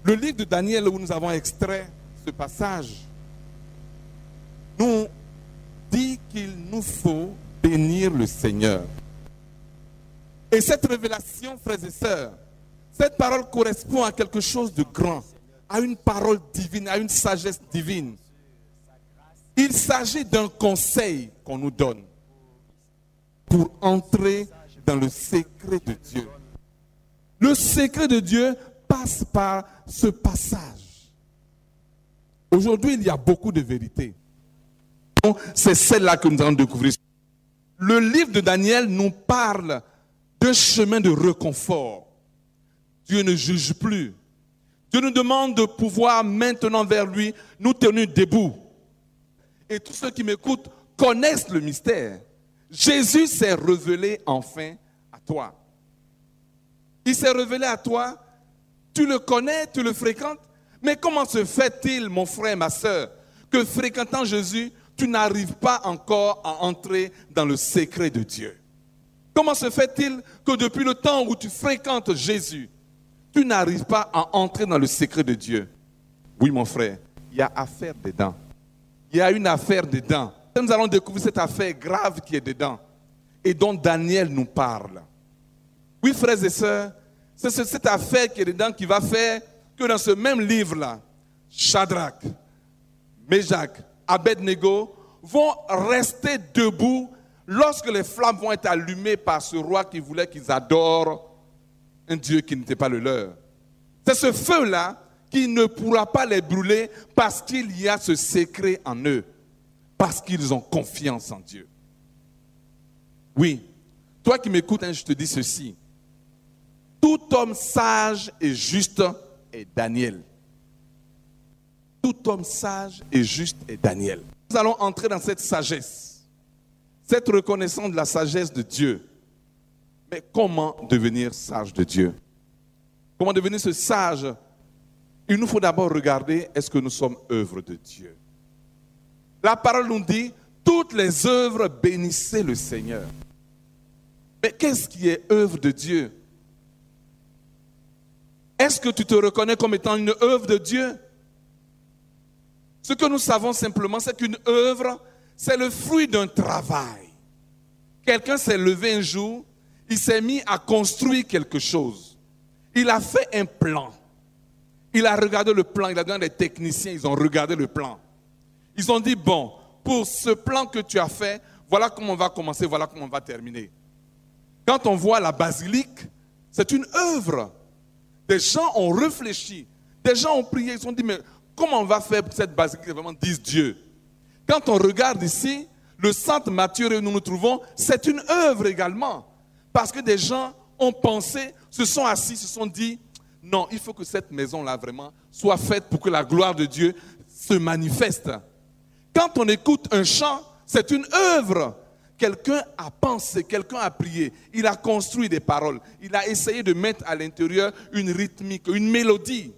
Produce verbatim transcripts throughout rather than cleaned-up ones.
Le livre de Daniel où nous avons extrait ce passage nous dit qu'il nous faut bénir le Seigneur. Et cette révélation, frères et sœurs, cette parole correspond à quelque chose de grand, à une parole divine, à une sagesse divine. Il s'agit d'un conseil qu'on nous donne pour entrer dans le secret de Dieu. Le secret de Dieu passe par ce passage. Aujourd'hui, il y a beaucoup de vérités. C'est celle-là que nous allons découvrir. Le livre de Daniel nous parle d'un chemin de réconfort. Dieu ne juge plus. Dieu nous demande de pouvoir maintenant vers lui nous tenir debout. Et tous ceux qui m'écoutent connaissent le mystère. Jésus s'est révélé enfin à toi. Il s'est révélé à toi, tu le connais, tu le fréquentes. Mais comment se fait-il, mon frère, ma soeur, que fréquentant Jésus, tu n'arrives pas encore à entrer dans le secret de Dieu? Comment se fait-il que depuis le temps où tu fréquentes Jésus, tu n'arrives pas à entrer dans le secret de Dieu? Oui, mon frère, il y a affaire dedans. Il y a une affaire dedans. Nous allons découvrir cette affaire grave qui est dedans et dont Daniel nous parle. Oui, frères et sœurs, c'est cette affaire qui est dedans qui va faire que dans ce même livre-là, Shadrach, Meshach, Abednego vont rester debout lorsque les flammes vont être allumées par ce roi qui voulait qu'ils adorent un Dieu qui n'était pas le leur. C'est ce feu-là qui ne pourra pas les brûler parce qu'il y a ce secret en eux, parce qu'ils ont confiance en Dieu. Oui, toi qui m'écoutes, hein, je te dis ceci. Tout homme sage et juste est Daniel. Tout homme sage et juste est Daniel. Nous allons entrer dans cette sagesse, cette reconnaissance de la sagesse de Dieu. Mais comment devenir sage de Dieu? Comment devenir ce sage? Il nous faut d'abord regarder, est-ce que nous sommes œuvres de Dieu? La parole nous dit, toutes les œuvres bénissaient le Seigneur. Mais qu'est-ce qui est œuvre de Dieu? Est-ce que tu te reconnais comme étant une œuvre de Dieu? Ce que nous savons simplement, c'est qu'une œuvre, c'est le fruit d'un travail. Quelqu'un s'est levé un jour, il s'est mis à construire quelque chose. Il a fait un plan. Il a regardé le plan, il a donné des techniciens, ils ont regardé le plan. Ils ont dit, bon, pour ce plan que tu as fait, voilà comment on va commencer, voilà comment on va terminer. Quand on voit la basilique, c'est une œuvre. Des gens ont réfléchi, des gens ont prié, ils ont dit, mais comment on va faire pour cette basilique qui vraiment dise Dieu? Quand on regarde ici, le centre Matthieu où nous nous trouvons, c'est une œuvre également. Parce que des gens ont pensé, se sont assis, se sont dit, non, il faut que cette maison-là vraiment soit faite pour que la gloire de Dieu se manifeste. Quand on écoute un chant, c'est une œuvre. Quelqu'un a pensé, quelqu'un a prié, il a construit des paroles, il a essayé de mettre à l'intérieur une rythmique, une mélodie.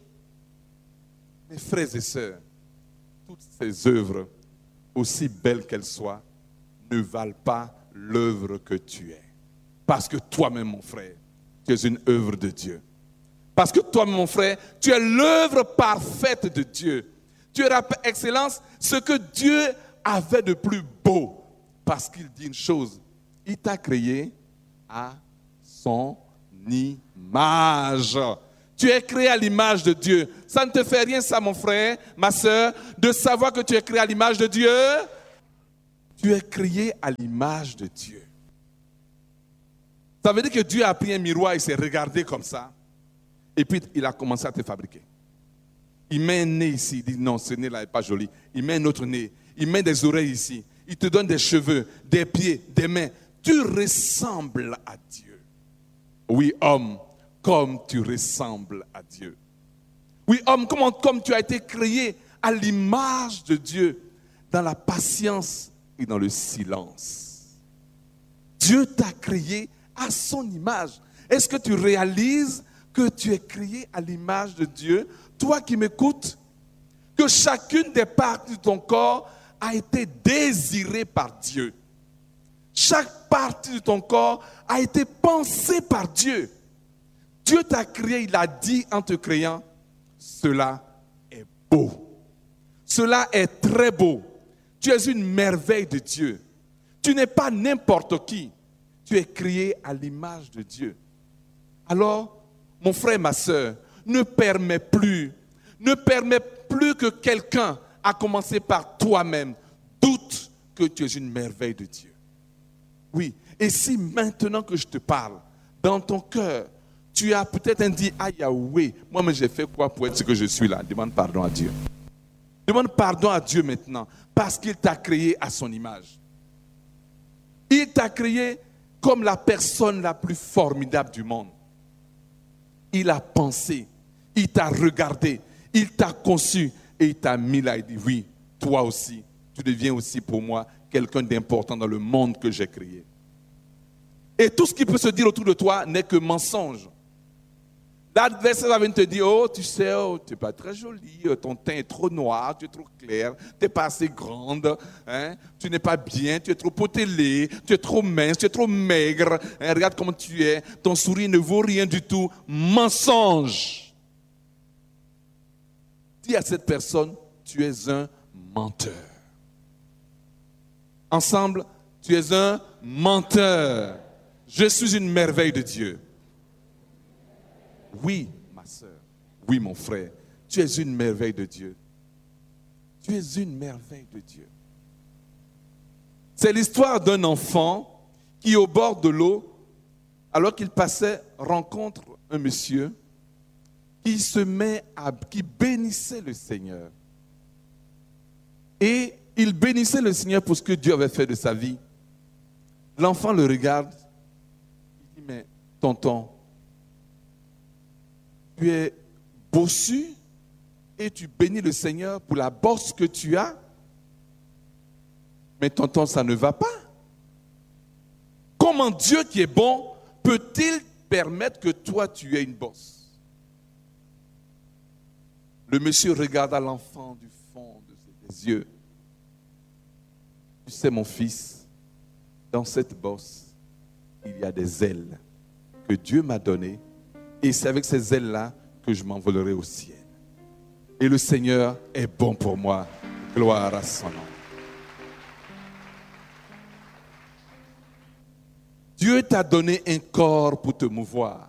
Mes frères et sœurs, toutes ces œuvres, aussi belles qu'elles soient, ne valent pas l'œuvre que tu es. Parce que toi-même, mon frère, tu es une œuvre de Dieu. Parce que toi, mon frère, tu es l'œuvre parfaite de Dieu. Tu es par excellence ce que Dieu avait de plus beau. Parce qu'il dit une chose, il t'a créé à son image. Tu es créé à l'image de Dieu. Ça ne te fait rien, ça, mon frère, ma soeur, de savoir que tu es créé à l'image de Dieu. Tu es créé à l'image de Dieu. Ça veut dire que Dieu a pris un miroir, il s'est regardé comme ça. Et puis, il a commencé à te fabriquer. Il met un nez ici, il dit non, ce nez-là n'est pas joli. Il met un autre nez, il met des oreilles ici. Il te donne des cheveux, des pieds, des mains. Tu ressembles à Dieu. Oui, homme, comme tu ressembles à Dieu. Oui, homme, comme, comme tu as été créé à l'image de Dieu, dans la patience et dans le silence. Dieu t'a créé à son image. Est-ce que tu réalises que tu es créé à l'image de Dieu? Toi qui m'écoutes, que chacune des parties de ton corps a été désirée par Dieu. Chaque partie de ton corps a été pensée par Dieu. Dieu t'a créé, il a dit en te créant, cela est beau. Cela est très beau. Tu es une merveille de Dieu. Tu n'es pas n'importe qui. Tu es créé à l'image de Dieu. Alors, mon frère, ma soeur, ne permets plus, ne permets plus que quelqu'un, à commencer par toi-même, doute que tu es une merveille de Dieu. Oui, et si maintenant que je te parle, dans ton cœur, tu as peut-être dit, ah Yahweh, moi-même j'ai fait quoi pour être ce que je suis là? Demande pardon à Dieu. Demande pardon à Dieu maintenant, parce qu'il t'a créé à son image. Il t'a créé comme la personne la plus formidable du monde. Il a pensé, il t'a regardé, il t'a conçu et il t'a mis là. Il dit, oui, toi aussi, tu deviens aussi pour moi quelqu'un d'important dans le monde que j'ai créé. Et tout ce qui peut se dire autour de toi n'est que mensonge. L'adversaire va venir te dire, oh, tu sais, oh, tu n'es pas très jolie, ton teint est trop noir, tu es trop clair, tu n'es pas assez grande, hein, tu n'es pas bien, tu es trop potelée, tu es trop mince, tu es trop maigre, hein, regarde comment tu es, ton sourire ne vaut rien du tout. Mensonge. Dis à cette personne, tu es un menteur. Ensemble, tu es un menteur. Je suis une merveille de Dieu. Oui, ma soeur, oui, mon frère, tu es une merveille de Dieu. Tu es une merveille de Dieu. C'est l'histoire d'un enfant qui, au bord de l'eau, alors qu'il passait, rencontre un monsieur qui se met à, qui bénissait le Seigneur. Et il bénissait le Seigneur pour ce que Dieu avait fait de sa vie. L'enfant le regarde, il dit, mais tonton, tu es bossu et tu bénis le Seigneur pour la bosse que tu as. Mais tonton, ça ne va pas. Comment Dieu qui est bon peut-il permettre que toi tu aies une bosse? Le monsieur regarda l'enfant du fond de ses yeux. Tu sais mon fils, dans cette bosse, il y a des ailes que Dieu m'a données. Et c'est avec ces ailes-là que je m'envolerai au ciel. Et le Seigneur est bon pour moi. Gloire à son nom. Dieu t'a donné un corps pour te mouvoir.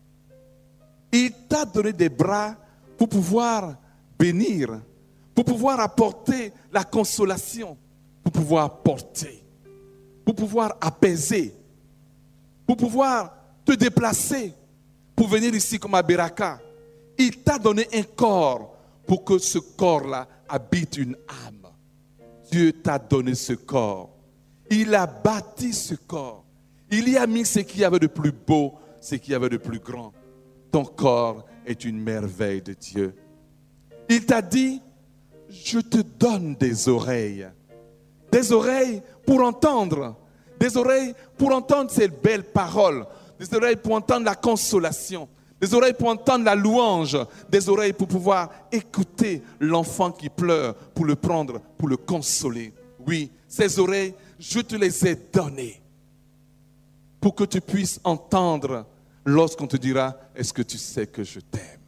Il t'a donné des bras pour pouvoir bénir, pour pouvoir apporter la consolation, pour pouvoir porter, pour pouvoir apaiser, pour pouvoir te déplacer, pour venir ici comme à Beraka. Il t'a donné un corps pour que ce corps-là habite une âme. Dieu t'a donné ce corps. Il a bâti ce corps. Il y a mis ce qu'il y avait de plus beau, ce qu'il y avait de plus grand. Ton corps est une merveille de Dieu. Il t'a dit, je te donne des oreilles. Des oreilles pour entendre. Des oreilles pour entendre ces belles paroles. Des oreilles pour entendre la consolation. Des oreilles pour entendre la louange. Des oreilles pour pouvoir écouter l'enfant qui pleure, pour le prendre, pour le consoler. Oui, ces oreilles, je te les ai données pour que tu puisses entendre lorsqu'on te dira, est-ce que tu sais que je t'aime?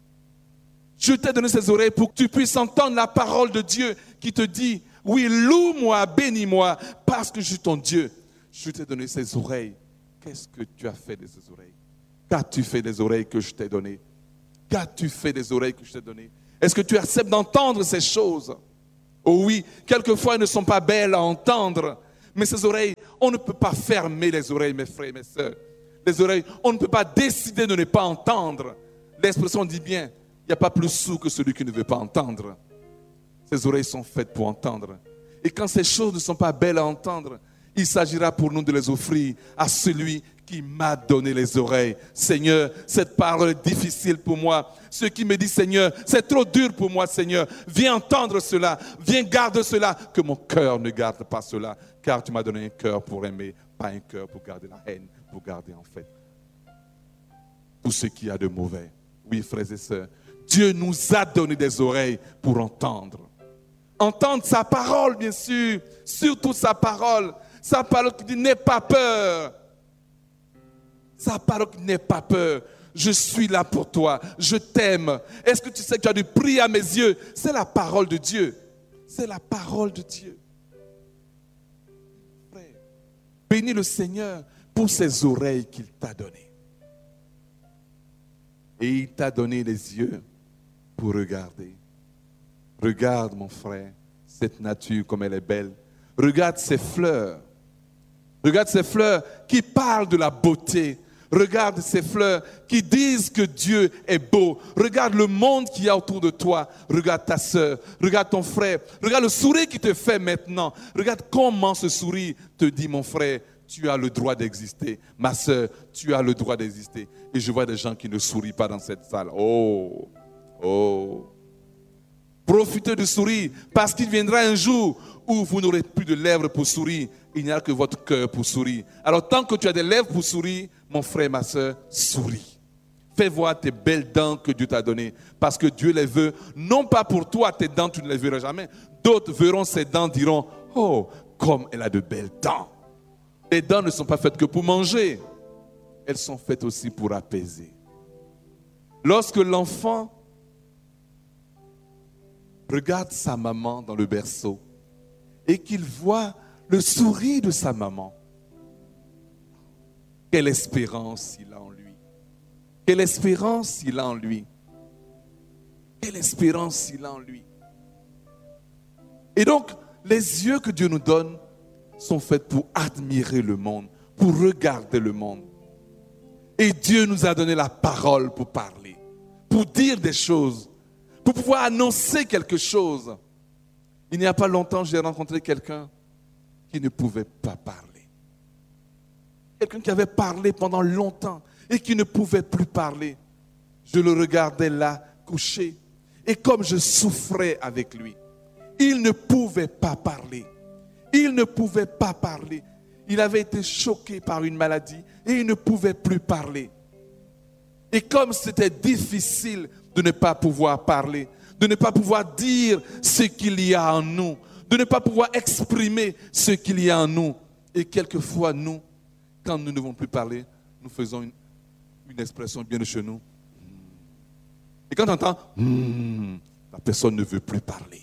Je t'ai donné ces oreilles pour que tu puisses entendre la parole de Dieu qui te dit, oui, loue-moi, bénis-moi, parce que je suis ton Dieu. Je t'ai donné ces oreilles. Qu'est-ce que tu as fait de ces oreilles? Qu'as-tu fait des oreilles que je t'ai données? Qu'as-tu fait des oreilles que je t'ai données? Est-ce que tu acceptes d'entendre ces choses? Oh oui, quelquefois elles ne sont pas belles à entendre, mais ces oreilles, on ne peut pas fermer les oreilles, mes frères et mes sœurs. Les oreilles, on ne peut pas décider de ne pas entendre. L'expression dit bien, il n'y a pas plus sourd que celui qui ne veut pas entendre. Ces oreilles sont faites pour entendre. Et quand ces choses ne sont pas belles à entendre, il s'agira pour nous de les offrir à celui qui m'a donné les oreilles. Seigneur, cette parole est difficile pour moi. Ceux qui me disent, Seigneur, c'est trop dur pour moi, Seigneur. Viens entendre cela. Viens garder cela. Que mon cœur ne garde pas cela. Car tu m'as donné un cœur pour aimer, pas un cœur pour garder la haine, pour garder en fait tout ce qu'il y a de mauvais. Oui, frères et sœurs, Dieu nous a donné des oreilles pour entendre. Entendre sa parole, bien sûr. Surtout sa parole. Sa parole qui dit, n'aie pas peur. Sa parole qui dit, n'aie pas peur. Je suis là pour toi. Je t'aime. Est-ce que tu sais que tu as dû prier à mes yeux? C'est la parole de Dieu. C'est la parole de Dieu. Frère, bénis le Seigneur pour ses oreilles qu'il t'a données. Et il t'a donné les yeux pour regarder. Regarde, mon frère, cette nature comme elle est belle. Regarde ces fleurs. Regarde ces fleurs qui parlent de la beauté. Regarde ces fleurs qui disent que Dieu est beau. Regarde le monde qu'il y a autour de toi. Regarde ta sœur. Regarde ton frère. Regarde le sourire qu'il te fait maintenant. Regarde comment ce sourire te dit, mon frère, tu as le droit d'exister. Ma sœur, tu as le droit d'exister. Et je vois des gens qui ne sourient pas dans cette salle. Oh, oh. Profitez du sourire parce qu'il viendra un jour où vous n'aurez plus de lèvres pour sourire. Il n'y a que votre cœur pour sourire. Alors tant que tu as des lèvres pour sourire, mon frère, ma soeur, souris. Fais voir tes belles dents que Dieu t'a données. Parce que Dieu les veut, non pas pour toi, tes dents, tu ne les verras jamais. D'autres verront ces dents, diront, oh, comme elle a de belles dents. Les dents ne sont pas faites que pour manger. Elles sont faites aussi pour apaiser. Lorsque l'enfant regarde sa maman dans le berceau et qu'il voit le sourire de sa maman, quelle espérance il a en lui. Quelle espérance il a en lui. Quelle espérance il a en lui. Et donc, les yeux que Dieu nous donne sont faits pour admirer le monde, pour regarder le monde. Et Dieu nous a donné la parole pour parler, pour dire des choses, pour pouvoir annoncer quelque chose. Il n'y a pas longtemps, j'ai rencontré quelqu'un qui ne pouvait pas parler. Quelqu'un qui avait parlé pendant longtemps et qui ne pouvait plus parler. Je le regardais là, couché. Et comme je souffrais avec lui, il ne pouvait pas parler. Il ne pouvait pas parler. Il avait été choqué par une maladie et il ne pouvait plus parler. Et comme c'était difficile de ne pas pouvoir parler, de ne pas pouvoir dire ce qu'il y a en nous, de ne pas pouvoir exprimer ce qu'il y a en nous. Et quelquefois, nous, quand nous ne devons plus parler, nous faisons une, une expression bien de chez nous. Et quand on entend, hmm, la personne ne veut plus parler.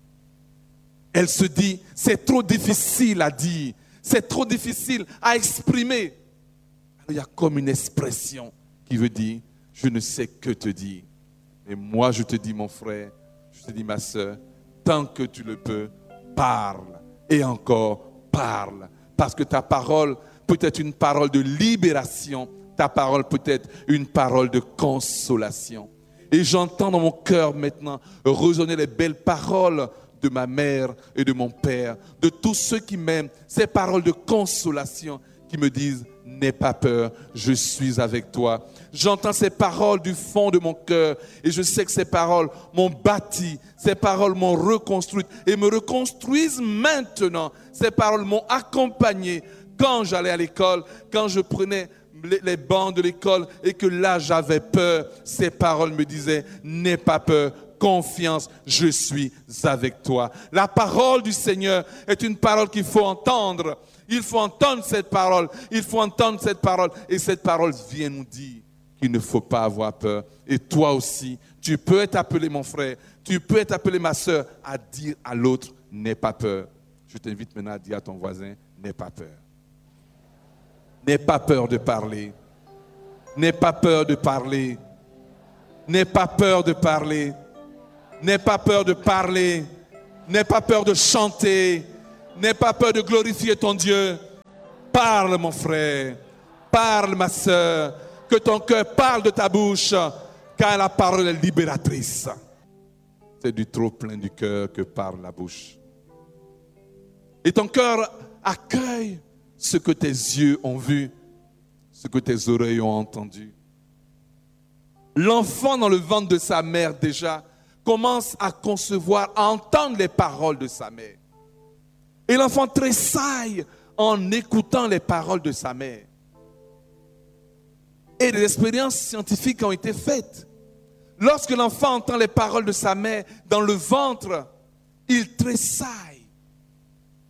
Elle se dit, c'est trop difficile à dire, c'est trop difficile à exprimer. Alors, il y a comme une expression qui veut dire, je ne sais que te dire. Et moi, je te dis, mon frère, je te dis, ma soeur, tant que tu le peux, parle. Et encore, parle. Parce que ta parole peut être une parole de libération. Ta parole peut être une parole de consolation. Et j'entends dans mon cœur maintenant résonner les belles paroles de ma mère et de mon père, de tous ceux qui m'aiment, ces paroles de consolation qui me disent, n'aie pas peur, je suis avec toi. J'entends ces paroles du fond de mon cœur et je sais que ces paroles m'ont bâti, ces paroles m'ont reconstruit et me reconstruisent maintenant. Ces paroles m'ont accompagné quand j'allais à l'école, quand je prenais les, les bancs de l'école et que là j'avais peur. Ces paroles me disaient, n'aie pas peur. Confiance, je suis avec toi. La parole du Seigneur est une parole qu'il faut entendre. Il faut entendre cette parole. Il faut entendre cette parole. Et cette parole vient nous dire qu'il ne faut pas avoir peur. Et toi aussi, tu peux être appelé mon frère, tu peux être appelé ma soeur à dire à l'autre, n'aie pas peur. Je t'invite maintenant à dire à ton voisin, n'aie pas peur. N'aie pas peur de parler. N'aie pas peur de parler. N'aie pas peur de parler. N'aie pas peur de parler. N'aie pas peur de chanter. N'aie pas peur de glorifier ton Dieu. Parle, mon frère. Parle, ma soeur. Que ton cœur parle de ta bouche, car la parole est libératrice. C'est du trop plein du cœur que parle la bouche. Et ton cœur accueille ce que tes yeux ont vu, ce que tes oreilles ont entendu. L'enfant dans le ventre de sa mère déjà commence à concevoir, à entendre les paroles de sa mère. Et l'enfant tressaille en écoutant les paroles de sa mère. Et des expériences scientifiques ont été faites. Lorsque l'enfant entend les paroles de sa mère dans le ventre, il tressaille.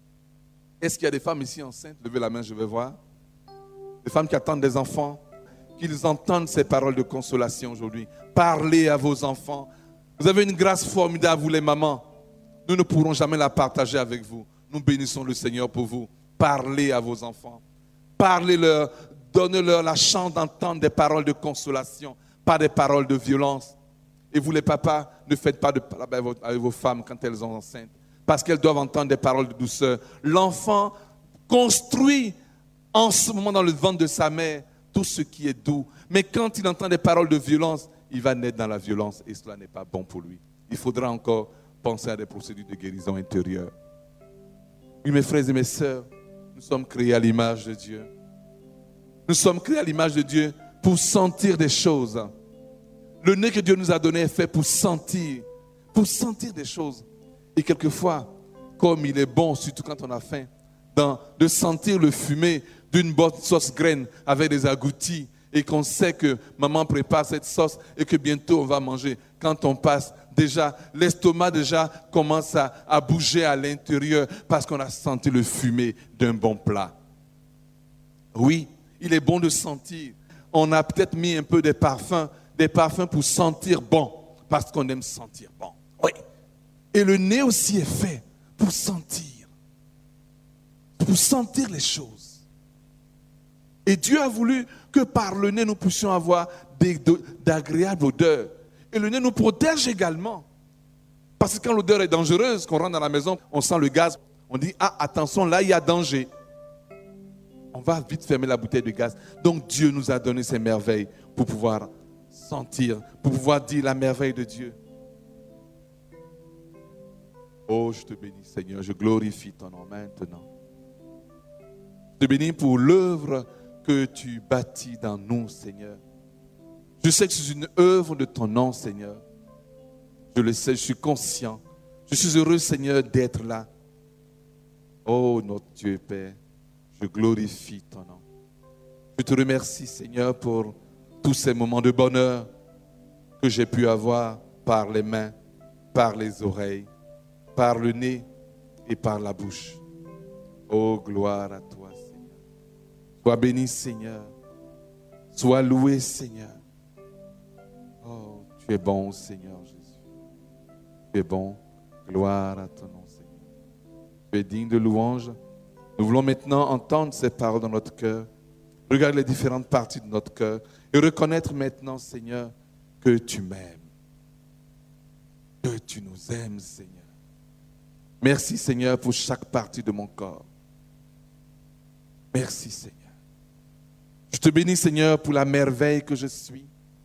Est-ce qu'il y a des femmes ici enceintes? Levez la main, je vais voir. Des femmes qui attendent des enfants. qu'ils entendent ces paroles de consolation aujourd'hui. Parlez à vos enfants. Vous avez une grâce formidable, vous les mamans. Nous ne pourrons jamais la partager avec vous. Nous bénissons le Seigneur pour vous. Parlez à vos enfants. Parlez-leur, donnez-leur la chance d'entendre des paroles de consolation, pas des paroles de violence. Et vous les papas, ne faites pas de paroles avec vos femmes quand elles sont enceintes, parce qu'elles doivent entendre des paroles de douceur. L'enfant construit en ce moment dans le ventre de sa mère tout ce qui est doux. Mais quand il entend des paroles de violence, il va naître dans la violence et cela n'est pas bon pour lui. Il faudra encore penser à des procédures de guérison intérieure. Oui, mes frères et mes sœurs, nous sommes créés à l'image de Dieu. Nous sommes créés à l'image de Dieu pour sentir des choses. Le nez que Dieu nous a donné est fait pour sentir, pour sentir des choses. Et quelquefois, comme il est bon, surtout quand on a faim, dans, de sentir le fumet d'une bonne sauce graine avec des agoutis et qu'on sait que maman prépare cette sauce et que bientôt on va manger. Quand on passe, déjà, l'estomac déjà commence à, à bouger à l'intérieur parce qu'on a senti le fumet d'un bon plat. Oui, il est bon de sentir. On a peut-être mis un peu des parfums, des parfums pour sentir bon, parce qu'on aime sentir bon. Oui. Et le nez aussi est fait pour sentir, pour sentir les choses. Et Dieu a voulu que par le nez, nous puissions avoir des, d'agréables odeurs. Et le nez nous protège également. Parce que quand l'odeur est dangereuse, qu'on rentre dans la maison, on sent le gaz, on dit, ah, attention, là, il y a danger. On va vite fermer la bouteille de gaz. Donc Dieu nous a donné ces merveilles pour pouvoir sentir, pour pouvoir dire la merveille de Dieu. Oh, je te bénis, Seigneur, je glorifie ton nom maintenant. Je te bénis pour l'œuvre que tu bâtis dans nous, Seigneur. Je sais que c'est une œuvre de ton nom, Seigneur. Je le sais, je suis conscient. Je suis heureux, Seigneur, d'être là. Oh, notre Dieu et Père, je glorifie ton nom. Je te remercie, Seigneur, pour tous ces moments de bonheur que j'ai pu avoir par les mains, par les oreilles, par le nez et par la bouche. Oh, gloire à toi, Seigneur. Sois béni, Seigneur. Sois loué, Seigneur. Oh, tu es bon, Seigneur Jésus. Tu es bon. Gloire à ton nom, Seigneur. Tu es digne de louange. Nous voulons maintenant entendre ces paroles dans notre cœur. Regarde les différentes parties de notre cœur et reconnaître maintenant, Seigneur, que tu m'aimes. Que tu nous aimes, Seigneur. Merci, Seigneur, pour chaque partie de mon corps. Merci, Seigneur. Je te bénis, Seigneur, pour la merveille que je suis.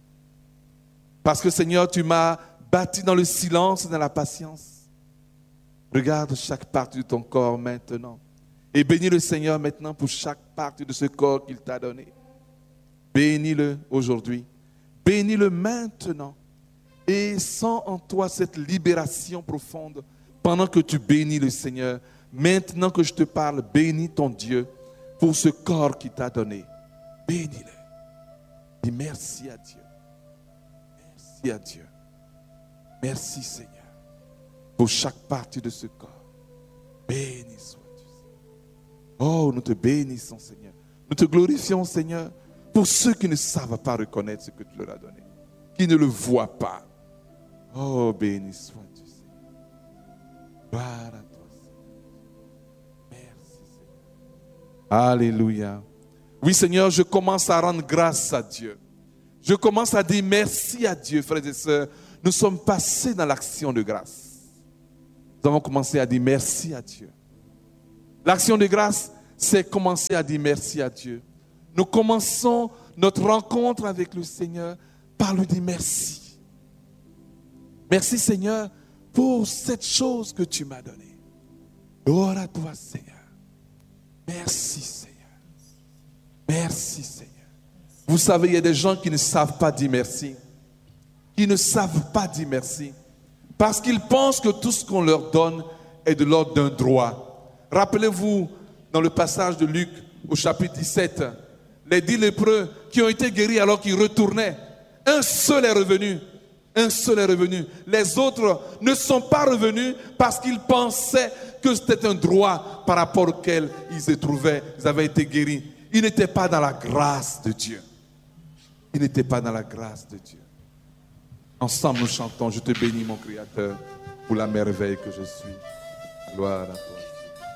Parce que, Seigneur, tu m'as bâti dans le silence et dans la patience. Regarde chaque partie de ton corps maintenant. Et bénis le Seigneur maintenant pour chaque partie de ce corps qu'il t'a donné. Bénis-le aujourd'hui. Bénis-le maintenant. Et sens en toi cette libération profonde pendant que tu bénis le Seigneur. Maintenant que je te parle, bénis ton Dieu pour ce corps qu'il t'a donné. Bénis-le. Dis merci à Dieu. Merci à Dieu. Merci Seigneur pour chaque partie de ce corps. Béni sois-tu. Oh, nous te bénissons Seigneur. Nous te glorifions Seigneur pour ceux qui ne savent pas reconnaître ce que tu leur as donné. Qui ne le voient pas. Oh, béni sois-tu Seigneur. Gloire à toi Seigneur. Merci Seigneur. Alléluia. Oui Seigneur, je commence à rendre grâce à Dieu. Je commence à dire merci à Dieu, frères et sœurs. Nous sommes passés dans l'action de grâce. Nous avons commencé à dire merci à Dieu. L'action de grâce, c'est commencer à dire merci à Dieu. Nous commençons notre rencontre avec le Seigneur par lui dire merci. Merci Seigneur pour cette chose que tu m'as donnée. Gloire à toi Seigneur. Merci Seigneur. Merci Seigneur. Vous savez, il y a des gens qui ne savent pas dire merci. Qui ne savent pas dire merci. Parce qu'ils pensent que tout ce qu'on leur donne est de l'ordre d'un droit. Rappelez-vous, dans le passage de Luc, au chapitre dix-sept, les dix lépreux qui ont été guéris alors qu'ils retournaient. Un seul est revenu. Un seul est revenu. Les autres ne sont pas revenus parce qu'ils pensaient que c'était un droit par rapport auquel ils se trouvaient. Ils avaient été guéris. Ils n'étaient pas dans la grâce de Dieu. il n'était pas dans la grâce de Dieu. Ensemble, nous chantons, je te bénis, mon Créateur, pour la merveille que je suis. Gloire à toi.